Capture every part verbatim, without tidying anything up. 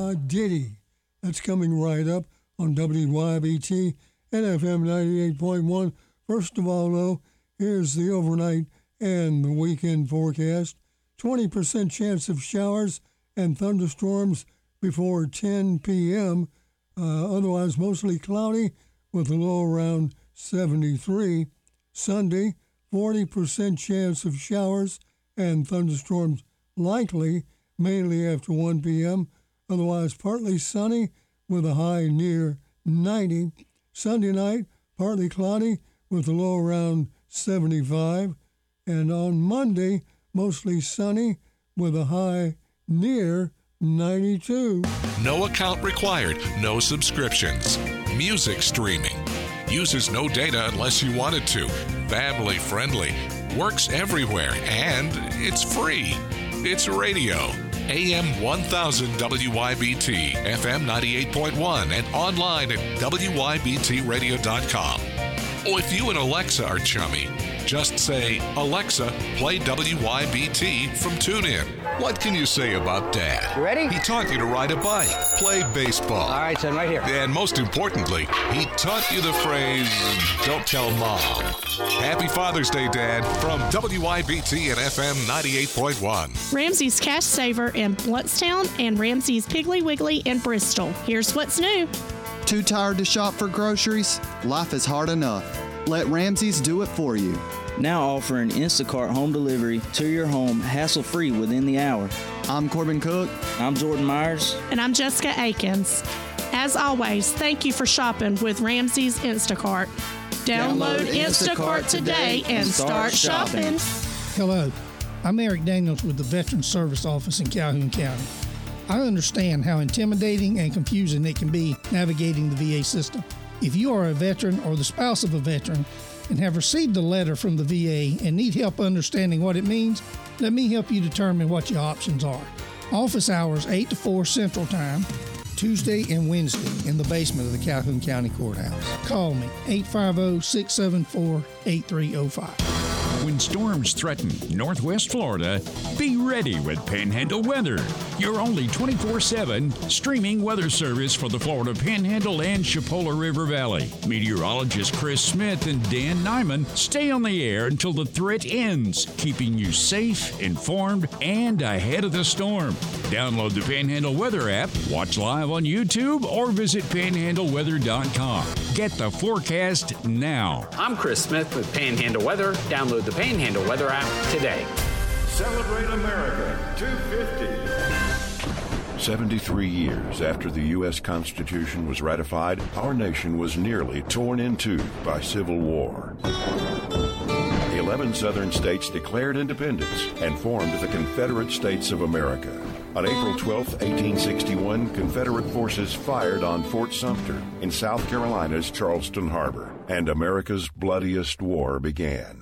Ma Diddy. That's coming right up on W Y B T and F M ninety-eight point one. First of all, though, here's the overnight and the weekend forecast. twenty percent chance of showers and thunderstorms before ten p.m. Uh, otherwise, mostly cloudy with a low around seventy-three. Sunday, forty percent chance of showers and thunderstorms likely, mainly after one p.m. Otherwise, partly sunny with a high near ninety. Sunday night, partly cloudy with a low around seventy-five. And on Monday, mostly sunny with a high near ninety-two. No account required, no subscriptions. Music streaming. Uses no data unless you want it to. Family friendly. Works everywhere. And it's free. It's radio. A M one thousand W Y B T, F M ninety-eight point one, and online at W Y B T radio dot com. Oh, if you and Alexa are chummy, just say, Alexa, play W Y B T from TuneIn. What can you say about Dad? You ready? He taught you to ride a bike, play baseball. All right, son, right here. And most importantly, he taught you the phrase, don't tell Mom. Happy Father's Day, Dad, from W Y B T and F M ninety-eight point one. Ramsey's Cash Saver in Bluntstown and Ramsey's Piggly Wiggly in Bristol. Here's what's new. Too tired to shop for groceries? Life is hard enough. Let Ramsey's do it for you. Now offering Instacart home delivery to your home hassle-free within the hour. I'm Corbin Cook. I'm Jordan Myers. And I'm Jessica Akins. As always, thank you for shopping with Ramsey's Instacart. Download, Download Instacart, Instacart today and start shopping. Hello, I'm Eric Daniels with the Veterans Service Office in Calhoun County. I understand how intimidating and confusing it can be navigating the V A system. If you are a veteran or the spouse of a veteran and have received a letter from the V A and need help understanding what it means, let me help you determine what your options are. Office hours eight to four Central Time, Tuesday and Wednesday in the basement of the Calhoun County Courthouse. Call me, eight five zero, six seven four, eight three zero five. When storms threaten Northwest Florida, be ready with Panhandle Weather, your only twenty-four seven streaming weather service for the Florida Panhandle and Chipola River Valley. Meteorologists Chris Smith and Dan Nyman stay on the air until the threat ends, keeping you safe, informed, and ahead of the storm. Download the Panhandle Weather app, watch live on YouTube, or visit panhandle weather dot com. Get the forecast now. I'm Chris Smith with Panhandle Weather. Download the Panhandle Weather app today. Celebrate America two fifty. seventy-three years after the U S Constitution was ratified, our nation was nearly torn in two by civil war. Eleven southern states declared independence and formed the Confederate States of America. On April twelfth, eighteen sixty-one, Confederate forces fired on Fort Sumter in South Carolina's Charleston Harbor, and America's bloodiest war began.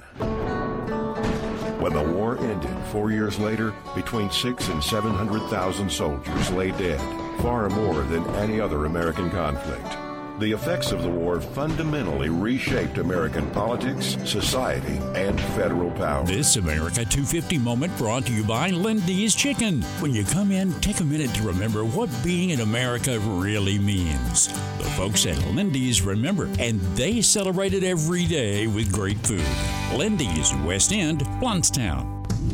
When the war ended four years later, between six and seven hundred thousand soldiers lay dead, far more than any other American conflict. The effects of the war fundamentally reshaped American politics, society, and federal power. This America two fifty moment brought to you by Lindy's Chicken. When you come in, take a minute to remember what being in America really means. The folks at Lindy's remember, and they celebrate it every day with great food. Lindy's, West End, Bluntstown.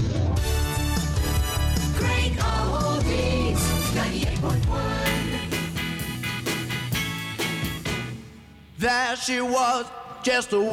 Great Oldies, ninety-eight point one. There she was, just a